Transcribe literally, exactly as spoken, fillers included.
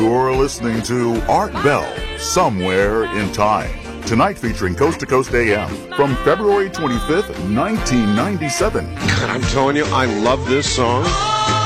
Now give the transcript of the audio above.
You're listening to Art Bell, Somewhere in Time. Tonight featuring Coast to Coast A M from February twenty-fifth, nineteen ninety-seven. I'm telling you, I love this song.